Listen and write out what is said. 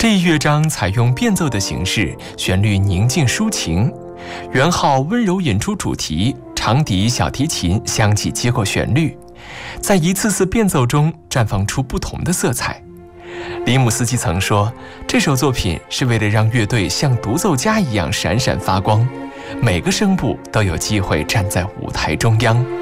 这一乐章采用变奏的形式，旋律宁静抒情，圆号温柔引出主题，长笛、小提琴相继接过旋律，在一次次变奏中绽放出不同的色彩。里姆斯基曾说，这首作品是为了让乐队像独奏家一样闪闪发光，每个声部都有机会站在舞台中央。